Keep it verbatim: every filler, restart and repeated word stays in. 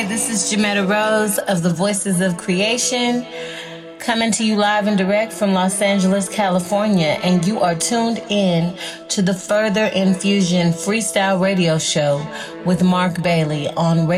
This is Jametta Rose of the Voices of Creation, coming to you live and direct from Los Angeles, California, and you are tuned in to the Further Infusion Freestyle Radio Show with Mark Bailey on radio.